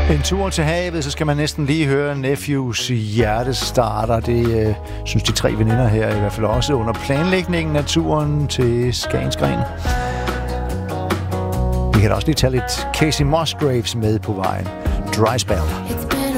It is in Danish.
En tur til havet, så skal man næsten lige høre Nephews hjertestarter. Det synes de 3 veninder her i hvert fald også under planlægningen af turen til Skagensgren. Vi kan da også lige tage lidt Casey Musgraves med på vejen. Dry Spell.